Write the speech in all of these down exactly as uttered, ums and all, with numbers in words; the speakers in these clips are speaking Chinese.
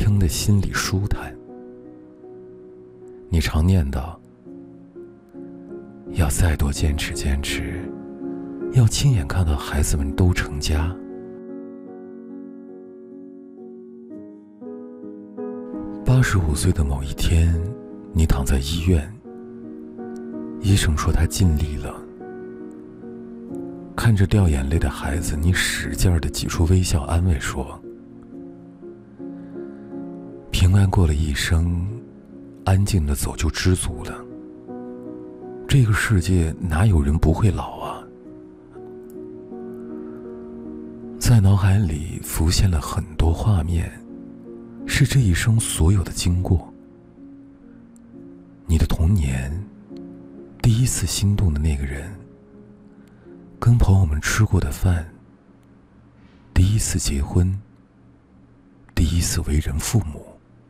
撑得心里舒坦。你常念叨，要再多坚持坚持，要亲眼看到孩子们都成家。八十五岁的某一天，你躺在医院，医生说他尽力了。看着掉眼泪的孩子，你使劲地挤出微笑，安慰说：平安过了一生，安静地走就知足了。这个世界哪有人不会老啊？在脑海里浮现了很多画面，是这一生所有的经过。你的童年，第一次心动的那个人，跟朋友们吃过的饭，第一次结婚，第一次为人父母。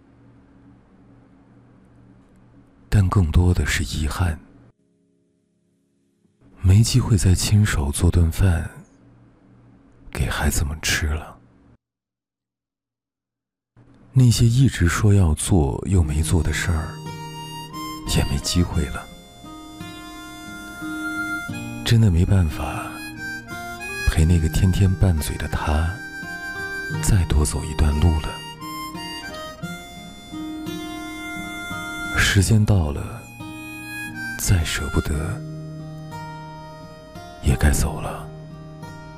但更多的是遗憾，没机会再亲手做顿饭给孩子们吃了。那些一直说要做又没做的事儿，也没机会了。真的没办法陪那个天天拌嘴的他再多走一段路了。时间到了，再舍不得也该走了。